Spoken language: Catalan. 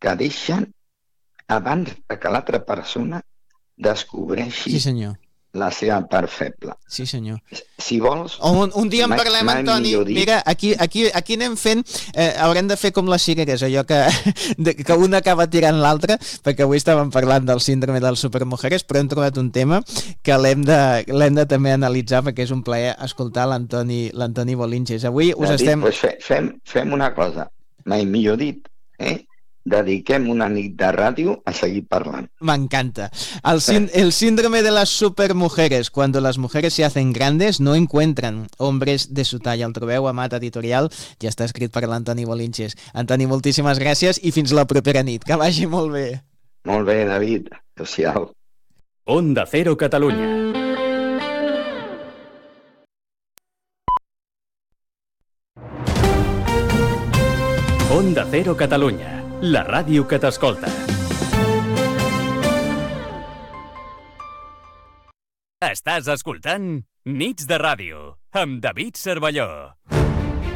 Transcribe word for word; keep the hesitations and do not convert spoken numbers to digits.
que deixen abans que l'altra persona descobreixi Sí, senyor. la seva part feble. Sí, senyor. Si vols... Un, un dia en mai, parlem, mai Antoni. Mira, aquí, aquí, aquí anem fent... Eh, haurem de fer com les cireres, allò que, de, que una acaba tirant l'altra, perquè avui estàvem parlant del síndrome de les supermujeres, però hem trobat un tema que l'hem de, l'hem de també analitzar, perquè és un plaer escoltar l'Antoni l'Antoni Bolinches. Avui us David, estem... Pues fe, fem, fem una cosa, mai millor dit, eh? Dediquem una nit de ràdio a seguir parlant. M'encanta. El, sín el síndrome de las supermujeres. Cuando las mujeres se hacen grandes, no encuentran hombres de su talla. El trobeu a Mat Editorial. Ja està escrit per l'Antoni Bolinches. Antoni, moltíssimes gràcies i fins la propera nit. Que vagi molt bé. Molt bé, David. Adéu-siau. Onda Cero Catalunya. Onda Cero Catalunya. La ràdio que t'escolta. Estàs escoltant Nits de Ràdio amb David Cervelló.